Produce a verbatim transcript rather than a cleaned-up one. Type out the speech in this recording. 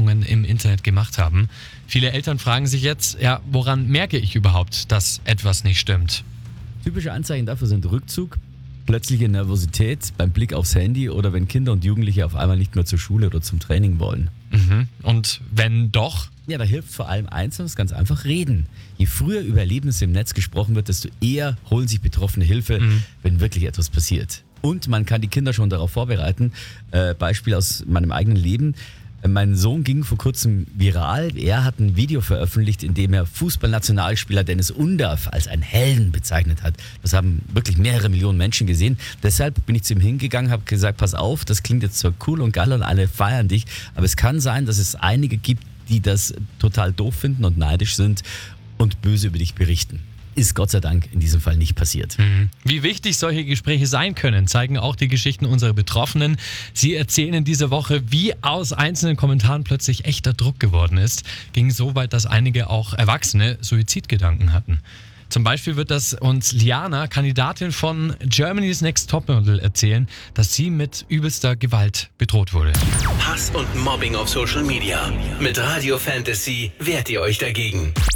Erfahrungen im Internet gemacht haben. Viele Eltern fragen sich jetzt, ja, woran merke ich überhaupt, dass etwas nicht stimmt? Typische Anzeichen dafür sind Rückzug, plötzliche Nervosität beim Blick aufs Handy oder wenn Kinder und Jugendliche auf einmal nicht mehr zur Schule oder zum Training wollen. Mhm. Und wenn doch? Ja, da hilft vor allem eins, und das ist ganz einfach, reden. Je früher über Erlebnisse im Netz gesprochen wird, desto eher holen sich Betroffene Hilfe, mhm. wenn wirklich etwas passiert. Und man kann die Kinder schon darauf vorbereiten. Äh, Beispiel aus meinem eigenen Leben. Mein Sohn ging vor kurzem viral. Er hat ein Video veröffentlicht, in dem er Fußballnationalspieler Dennis Undaff als einen Helden bezeichnet hat. Das haben wirklich mehrere Millionen Menschen gesehen. Deshalb bin ich zu ihm hingegangen, habe gesagt, pass auf, das klingt jetzt zwar cool und geil und alle feiern dich, aber es kann sein, dass es einige gibt, die das total doof finden und neidisch sind und böse über dich berichten. Ist Gott sei Dank in diesem Fall nicht passiert. Wie wichtig solche Gespräche sein können, zeigen auch die Geschichten unserer Betroffenen. Sie erzählen in dieser Woche, wie aus einzelnen Kommentaren plötzlich echter Druck geworden ist. Ging so weit, dass einige auch Erwachsene Suizidgedanken hatten. Zum Beispiel wird das uns Liana, Kandidatin von Germany's Next Topmodel, erzählen, dass sie mit übelster Gewalt bedroht wurde. Hass und Mobbing auf Social Media. Mit Radio Fantasy wehrt ihr euch dagegen.